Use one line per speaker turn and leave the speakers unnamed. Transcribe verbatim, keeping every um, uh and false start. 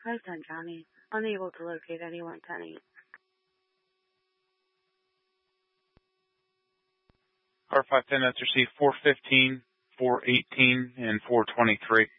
five ten County. Unable to locate anyone ten eight.
Car five ten, that's received four fifteen, four eighteen, and four twenty-three.